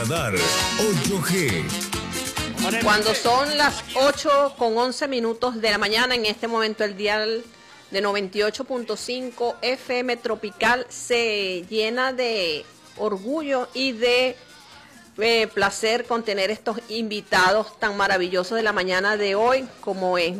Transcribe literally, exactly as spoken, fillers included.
Radar ocho G. Cuando son las ocho con once minutos de la mañana, en este momento el dial de noventa y ocho punto cinco F M Tropical se llena de orgullo y de eh, placer con tener estos invitados tan maravillosos de la mañana de hoy, como es